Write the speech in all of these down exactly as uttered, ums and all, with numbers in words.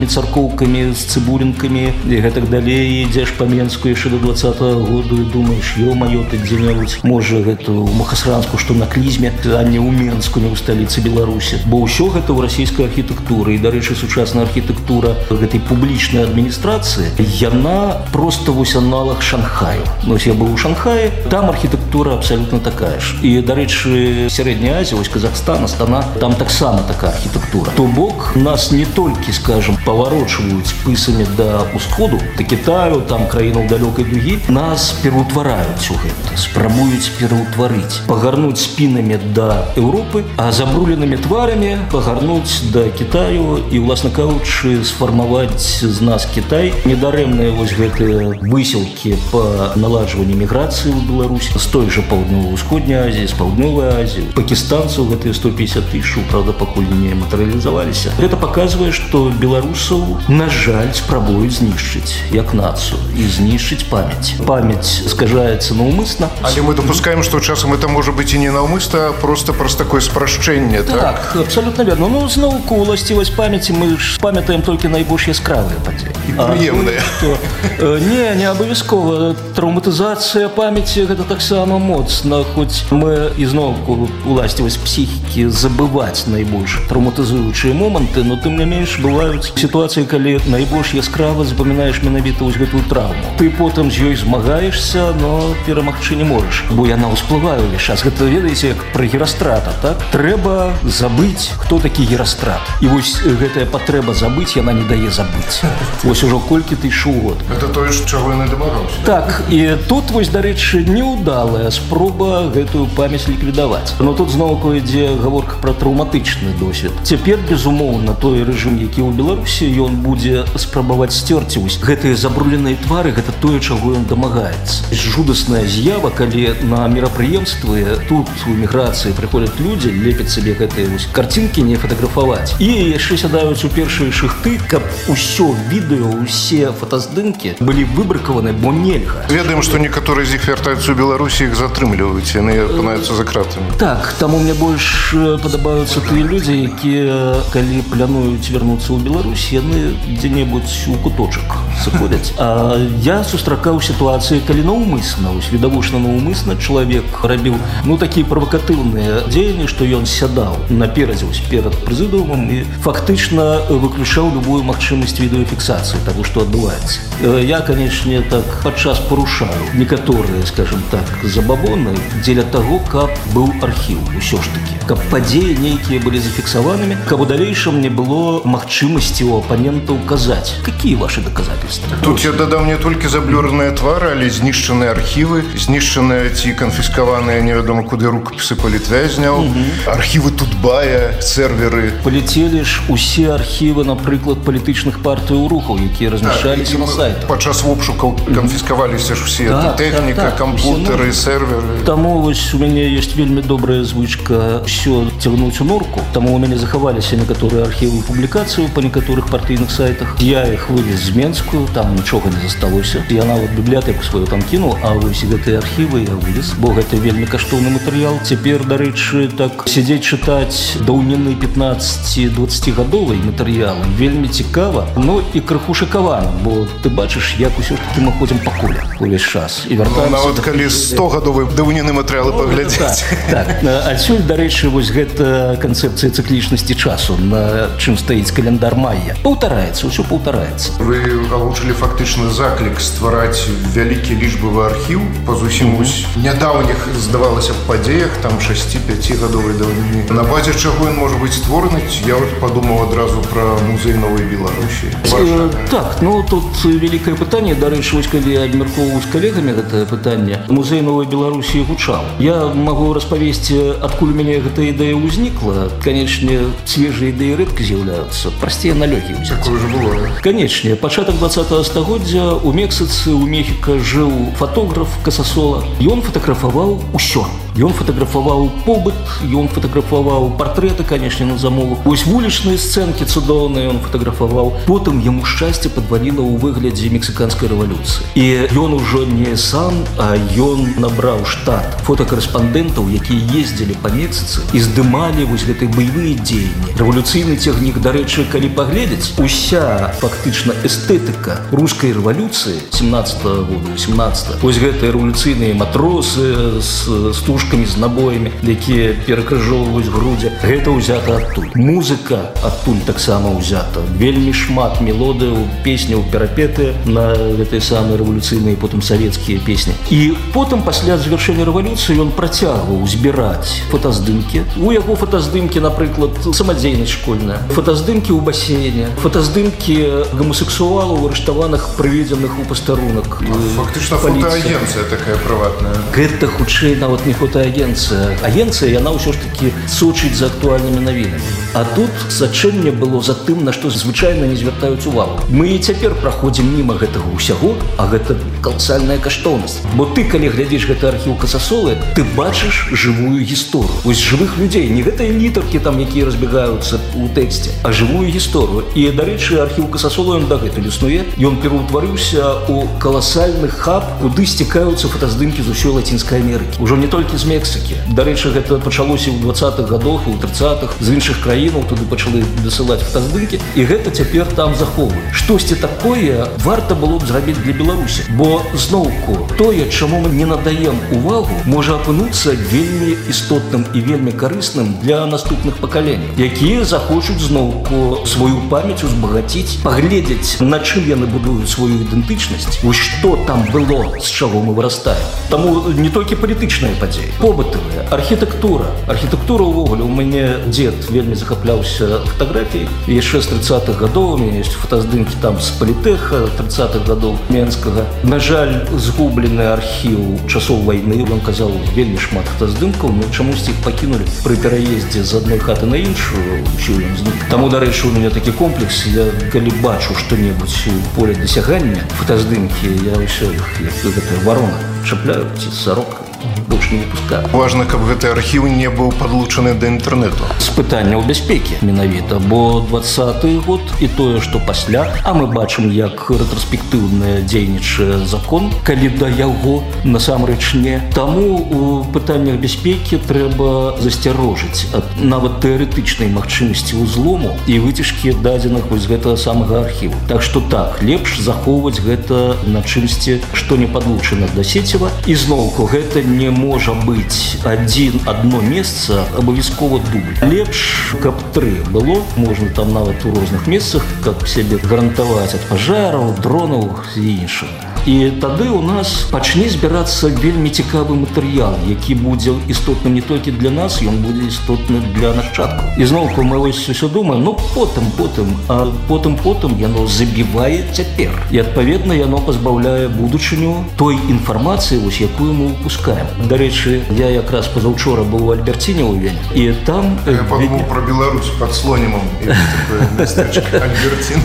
царкоўкамі, з цыбулінкамі і гэтак далей. Ідзеш па Менску яшчэ до двадцатага году і думаеш, ё-маё, ты дзе-небудзь, можа, гэта ў Махасранску, што на Клізме, а не ў Менску, не ў сталіцы Беларусі. Бо ўсё гэта ў расійскай архітэктуры. І, дарэчы, сучасная архітэктура гэтай публічнай адміністрацыі, яна проста вось аналаг Шанхаю. Ну, ось я быў у Шанхаі, там архітэктура абсалютна такая ж. І, дарэчы, Сярэдняя Азія, ось Казахстан, Астана, там таксама такая архітэктура. То бок нас не толькі, скажем, паварочваюць пысамі да ўсходу, да Китаю, там краінаў далёкай дугі, нас пераўтвараюць у гэта, спрабуюць пераўтварыць, пагарнуць спінамі да Еўропы, а забруленымі тварамі пагарнуць да Китаю і, уласна кажучы, сфармаваць з нас Китай. Недарэмныя вось гэтыя высілкі па наладжванні міграцыі ў Беларусі з той жа паўднёва-ўсходняй Азіі, з паўднёвай Азіі. Пакістанцаў гэтыя сто пятьдесят тысяч, правда, пакуль не матэрыялізаваліся. Гэта паказвае, што беларусаў, на жаль, спрабуюць знішчыць як нацыю і знішчыць памяць. Памяць скажаецца наўмысна. Але мы допускаем, што часам это можа быць і не наўмысна, а просто праз такое спрашчэнне, так? Так, абсалютна верно. Ну, зноўку уласцівасць памяці мы ж памятаем толькі найбольш яскравыя падзеі. І прыемныя. Не, не абавязкова. Траўматызацыя памяці гэта таксама моцна, хоць мы ізноўку уласцівасць псіхікі забываць найбольш траўматызуючыя моманты, но тым не менш бываюць сітуацыі, калі найбольш яскрава запамінаеш менавіта вось гэтую траўму. Ты потым з ёй змагаешся, но перамагчы не можаш, бо яна ўсплывае ўвесь час. Гэта ведаеце, як пра Герастрата, так? Трэба забыць, хто такі Герастрат. І вось гэтая патрэба забыць, яна не дае забыць. Вось ужо колькі тысячу год. Гэта тое ж, чаго ён і дамагаўся. Так, і тут вось, дарэчы, неўдалая спроба гэтую памяць ліквідаваць. Но тут зноўку ідзе гаворка пра траўматычны досвед. Цяпер, безумоўна, той рэжым, які ў Беларусі, ён будзе спрабаваць сцерці вось гэтыя забруленыя твары, гэта тое, чаго ён дамагаецца. Жудасная з'ява, калі на мерапрыемствы тут у міграцыі прыходзяць людзі, лепяць сабе гэтыя вось карцінкі не фатаграфаваць. І яшчэ сядаюць у першыя шыхты, каб усё відэо, усе фотаздымкі былі выбракаваны, бо нельга. Ведаем, што некаторыя з іх вяртаюцца ў Беларусі, іх затрымліваюць, яны апынаюцца за кратамі. Так, таму мне больш падабаюцца тыя людзі, якія, калі плануюць вярнуцца ў Беларусь, яны дзе-небудзь у куточак сыходзяць. А я сустракаў сітуацыі, калі наўмысна, ось відавочна наўмысна чалавек рабіў, ну, такія правакатыўныя дзеянні, што ён сядаў наперадзе вось перад прэзідыумам і фактычна выключаў любую магчымасць відэафіксацыі таго, што адбываецца. Я, канечне, так падчас парушаю некаторыя, скажем так, забабоны дзеля таго, каб быў архіў усё ж такі, каб падзеі нейкія былі зафіксаванымі, каб у далейшым не было магчымасці у апанентаў казаць, какие ваши доказательства. Тут я дадам не толькі заблюраныя твары, але знішчаныя архівы, знішчаныя ці канфіскаваныя невядома куды рукапісы палітвязняў, архівы Тутбая, серверы. Палецелі ж усе архівы, напрыклад, палітычных партыяў рухаў, якія размяшчаліся на сайтах. Падчас обшукаў канфіскаваліся ж усе тэхніка, кампутары, серверы. Таму вось у мяне ёсць вельмі добрая звычка ўсё цягнуць у норку, таму у мяне захаваліся некаторыя архівы публікацыі па некаторых партыйных сайтах. Я іх вывез з Менску, там нічога не засталося. Я нават бібліятэку сваю там кінуў, а вось гэтыя архівы я вывез, бо гэта вельмі каштоўны матэрыял. Цяпер, дарэчы, так сядзець чытаць даўніны пятнаццаці-дваццацігадовай матэрыялы вельмі цікава, но і крыху шакавана, бо ты бачыш, як усё ж такі мы ходзім па коле увесь час і вяртаемся. Нават калі стогадовы даўніны матэрыялы паглядзець. Так, адсюль, дарэчы, вось гэта канцэпцыя цыклічнасці часу, на чым стаіць календар майя. Паўтараецца, усё паўтараецца. Вы агучылі фактычны заклік ствараць вялікі лічбавы архіў па зусім вось нядаўніх, здавалася б, падзеях, там шасці-пяцігадовай даўніны. На базе чаго ён можа быць створаны? Я падумаў адразу пра музей Новай Беларусі. Так, ну тут вялікае пытанне, дарэчы, вось калі абмяркоўваў з калегамі гэтае пытанне, музей Новай Беларусі гучаў. Я магу распавесці, адкуль у мяне гэта ідэя ўзнікла. Канечне, свежыя ідэі рэдка з'яўляюцца, прасцей аналогіі ўзяць. Такое ж было. Канечне, пачатак двадцатага стагоддзя у Мексіцы, у Мехіка жыў фотограф Касасола. Ён фатаграфаваў усё. Ён фатаграфаваў побыт, ён фатаграфаваў партрэты, канечне, на замову. Вось вулічныя сцэнкі цудоўныя ён фатаграфаваў. Потым яму шчасце падваліла ў выглядзе мексіканскай рэвалюцыі. І ён ужо не сам, а ён набраў штат фотакарэспандэнтаў, якія ездзілі па Мексіцы і здымалі вось гэтыя баявыя дзеянні. Рэвалюцыйны цягнік, дарэчы, калі паглядзець, паглядзець, уся фактычна эстэтыка рускай рэвалюцыі семнадцатого года, восемнадцатого, вось гэтыя рэвалюцыйныя матросы з стужкамі, з набоямі, якія перакрыжоўваюць грудзі, гэта ўзята адтуль. Музыка адтуль таксама ўзята. Вельмі шмат мелодыяў, песняў, перапеты на гэтыя самыя рэвалюцыйныя, потым савецкія песні. І потым, пасля завяршэння рэвалюцыі, ён працягваў збіраць фотаздымкі. У яго фотаздымкі, напрыклад, самадзейнасць школьная, фотаздымкі ў басейне, фотаздымкі гомасексуалаў, арыштаваных, прыведзеных у пастарунак. Фактычна фотоагенцыя такая прыватная. Гэта хутчэй нават не фотоагенцыя. Агенцыя, яна ўсё ж такі сочыць за актуальнымі навінамі. А тут сачэнне было за тым, на што звычайна не звяртаюць увагу. Мы і цяпер праходзім міма гэтага ўсяго, а гэта каласальная каштоўнасць. Бо ты, калі глядзіш гэты архіў Касасолы, ты бачыш жывую гісторыю. Вось жывых людзей, не гэтыя літаркі там, якія разбегаюцца ў тэксце, а жывую гісторыю. І, дарэчы, архіў Касасолы, ён дагэтуль існуе. Ён пераўтварыўся ў каласальны хаб, куды сцікаюцца фотаздымкі з усёй Лацінскай Амерыкі. Ужо не толькі з Мексікі. Дарэчы, гэта пачалося ў двадцатых гадах і ў трыццатых. З іншых краінаў туды пачалі дасылаць фотаздымкі, і гэта цяпер там захоўваюць. Штосьці такое варта было б зрабіць для Беларусі. Бо, зноўку, тое, чаму мы не надаем увагу, можа апынуцца вельмі істотным і вельмі карысным для наступных пакаленняў, якія захочуць зноўку сваю памяць узбагаціць, паглядзець, на чым яны будуюць сваю ідэнтычнасць, вось што там было, з чаго мы вырастаем. Таму не толькі палітычныя падзеі, побытавыя, архітэктура. Архітэктура ўвогуле. У мяне дзед вельмі захапляўся фатаграфіяй. Яшчэ з трыццатых гадоў у мяне ёсць фотаздымкі там з палітэха трыццатых гадоў Менскага. На жаль, згублены архіў часоў вайны. Ён казаў вельмі шмат фотаздымкаў, но чамусьці іх пакінулі пры пераездзе з адной хаты на іншую, усё ён знік. Таму, дарэчы, у мяне такі комплекс. Я калі бачу што-небудзь у поле дасягання фотаздымкі, я ўсё іх, як гэтая варона, чапляю ці сарока. Больш не выпускаю. Важна, каб гэты архіў не быў падлучаны да інтэрнэту. З пытанняў бяспекі менавіта, бо двадцаты год і тое, што пасля, а мы бачым, як рэтраспектыўна дзейнічае закон, калі да яго насамрэч не. Таму у пытаннях бяспекі трэба засцярожыць ад нават тэарэтычнай магчымасці ўзлому і выцяжкі дадзеных вось гэтага самага архіву. Так што так, лепш захоўваць гэта на чымсьці, што не падлучана да сеціва. І зноўку, гэта не можа быць адзін адно месца, абавязкова дубль. Лепш, каб тры было, можна там нават у розных месцах, каб сябе гарантаваць ад пажараў, дронаў і іншых. І тады ў нас пачне збірацца вельмі цікавы матэрыял, які будзе істотным не толькі для нас, ён будзе істотны для нашчадкаў. І зноўку мы вось усё думаем, ну потым, потым, а потым-потым яно забівае цяпер. І адпаведна яно пазбаўляе будучыню той інфармацыі, вось якую мы выпускаем. Дарэчы, я якраз пазаўчора быў у Альберціне ў Вене, і там... Я падумаў пра Беларусь пад Слонімам, і такое мястэчка Альберцін.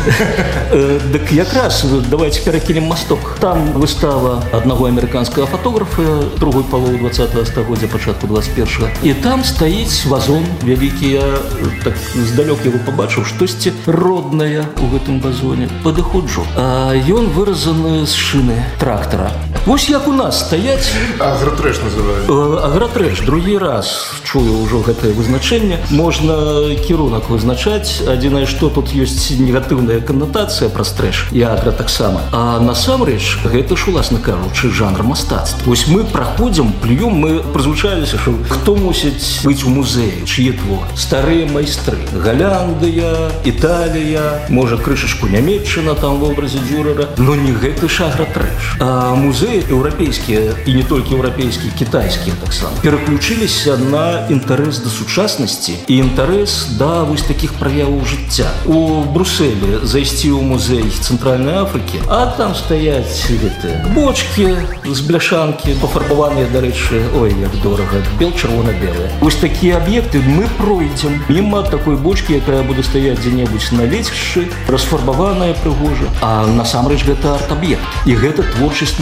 Дык якраз, давайте перакінем масток. Там выстава аднаго амерыканскага фотографа другой паловы двадцатага стагоддзя, пачатку двадцать першага. І там стаіць вазон вялікі. Я так здалёк яго пабачыў, штосьці роднае ў гэтым вазоне. Падыходжу. А ён выразаны з шыны трактара. Вось як у нас стаяць... Агратрэш называюць. Агратрэш. Другі раз чую ўжо гэтае вызначэнне. Можна кірунак вызначаць. Адзінае, што тут ёсць негатыўная каннотацыя праз трэш. І агра таксама. А насамрэч, гэта ж, уласна кажучы, жанр мастацтва. Вось мы праходзім, плюем, мы прызвычаліся, што хто мусіць быць у музеі, чые творы. Старыя майстры. Галяндыя, Італія, можа, крышачку Нямецчына там в образе Дюрера. Но не гэты ж агратрэш. А музеі еўрапейскія, і не толькі еўрапейскія, кітайскія таксама, пераключыліся на інтарэс да сучаснасці і інтарэс да вось такіх праяваў жыцця. У Брусэлі зайсці ў музей Цэнтральнай Афрыкі, а там стаяць гэтыя бочкі з бляшанкі, пафарбаваныя, дарэчы, ой, як дорага, бел-чырвона-белыя. Вось такія аб'екты мы пройдзем міма такой бочкі, якая будзе стаяць дзе-небудзь на лецішчы, расфарбаваная прыгожа. А насамрэч гэта арт-аб'ект. І гэта творчасць людзей.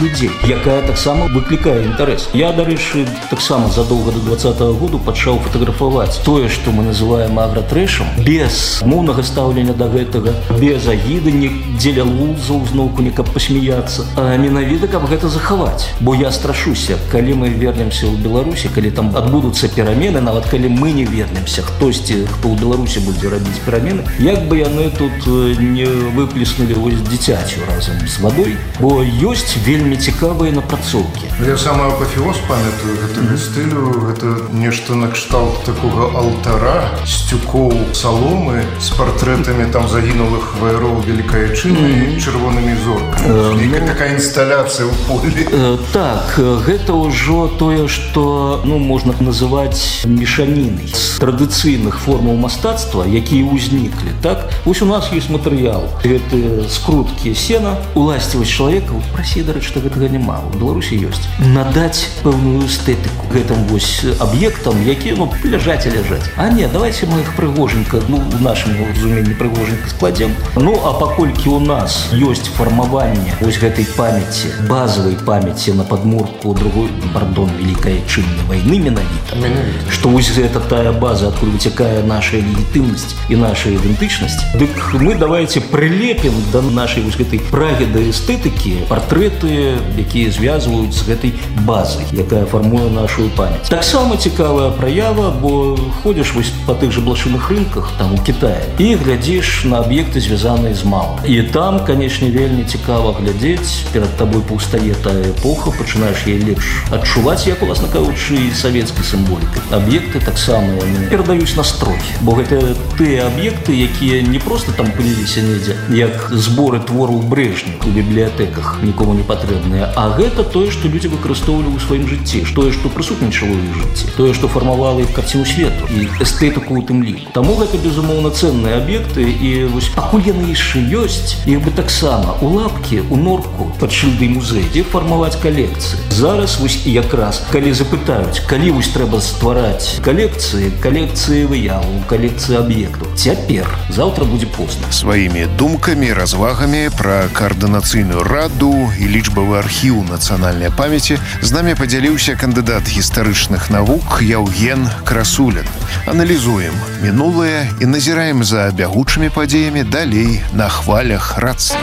якая таксама выклікае інтарэс. Я, дарэчы, таксама задоўга до двадцатого году пачаў фатаграфаваць тое, што мы называем агратрэшам, без моўнага стаўлення да гэтага, без агіды, не дзеля лузаў зноўку, не каб пасмяяцца, а менавіта каб гэта захаваць. Бо я страшуся, калі мы вернемся ў Беларусі, калі там адбудуцца перамены, нават калі мы не вернемся, хтосьці, хто ў Беларусі будзе рабіць перамены, як бы яны тут не выплеснули вось дзіцяцю разам з вадой, бо ёсць вельмі цікавыя напрацоўкі. Я самы апафеоз памятаю гэтага mm-hmm. стылю, гэта нешта накшталт такога алтара, сцюкоў саломы з партрэтамі там загінулых ваяроў Велікай Айчыны mm-hmm. і чырвонымі зоркамі. Uh, ну, такая інсталяцыя ў полі. Uh, так, гэта ўжо тое, што ну, можна называць мешанінай з традыцыйных формаў мастацтва, якія ўзніклі. Так? Вось у нас ёсць матэрыял. Гэта скруткі сена, уласцівасць чалавека, прасе, дарэчы, што гэтага няма. У Беларусі ёсць. Надаць пэўную эстэтыку гэтым вось аб'ектам, якія ну, ляжаць і ляжаць. А не, давайте мы іх прыгоженька, ну, у нашым разуменні прыгоженька складзем. Ну, а паколькі у нас ёсць фармаванне вось гэтай памяці, базавай памяці на падмурку другой, пардон, Велікай Айчыннай вайны менавіта, што вось гэта тая база, адкуль выцякае наша легітымнасць і наша ідэнтычнасць, дык мы давайте прылепім да нашай вось гэтай прагі да эстэтыкі партрэты, якія звязваюць з гэтай базай, якая фармуе нашу памяць. Таксама цікавая праява, бо ходзіш вось па тых жа блошыных рынках там у Кітаі і глядзіш на аб'екты, звязаныя з мал. І там, канечне, вельмі цікава глядзець, перад табой паўстае тая эпоха, пачынаеш яе лепш адчуваць, як уласна кажучы, і савецкай сімволікай. Аб'екты таксама яны перадаюць настрой, бо гэта тыя аб'екты, якія не проста там пыліліся недзе, як зборы твораў Брэжнева у бібліятэках, нікому не патрэбныя, а гэта тое, што людзі выкарыстоўвалі ў сваім жыцці, тое, што прысутнічала ў іх жыцці, тое, што фармавала іх карціну свету і эстэтыку ў тым ліку. Таму гэта, безумоўна, ценныя аб'екты, і вось пакуль яны яшчэ ёсць, іх бы таксама у лапкі, у норку пад шыльдай музея, дзе фармаваць калекцыі. Зараз вось якраз, калі запытаюць, калі вось трэба ствараць калекцыі, калекцыі выяваў, калекцыі аб'ектаў, цяпер, заўтра будзе позна. Сваімі думкамі, развагамі пра каардынацыйную раду і лічбавы архіў нацыянальнай памяці з намі падзяліўся кандыдат гістарычных навук Яўген Красулін. Аналізуем мінулае і назіраем за бягучымі падзеямі далей на хвалях рацыі.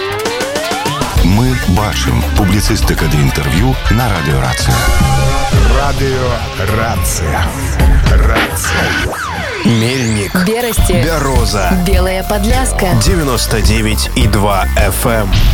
Мы бачым публіцыстыка ды інтэрв'ю на радыё Рацыя. Радыё Рацыя. Рацыя. Мельник, Берасти, Бяроза, Белая Подляска, девяносто девять и два эф эм.